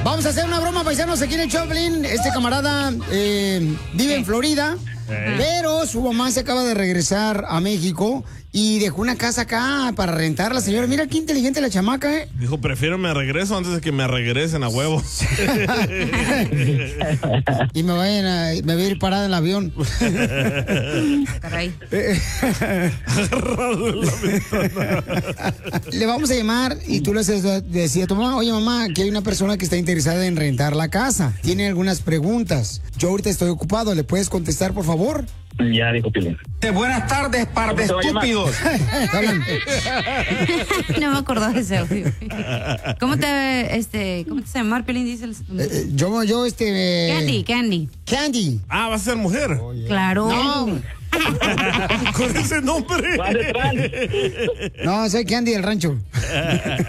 Vamos a hacer una broma, paisanos, aquí en el Choplin. Este camarada vive en Florida, pero su mamá se acaba de regresar a México y dejó una casa acá para rentarla, señora. Mira qué inteligente la chamaca, ¿eh? Dijo, prefiero me regreso antes de que me regresen a huevo. Y me voy a ir parada en el avión. Caray. Agarrado en la ventana. Le vamos a llamar y tú le decías a tu mamá, oye mamá, que hay una persona que está interesada en rentar la casa. Tiene algunas preguntas. Yo ahorita estoy ocupado, ¿le puedes contestar, por favor? Ya dijo Piolín. Buenas tardes, par de estúpidos. No me acordaba de ese audio. ¿Cómo te llama? Piolín dice Candy. Candy. Ah, va a ser mujer. Claro. No. Con ese nombre. No, soy Candy del rancho.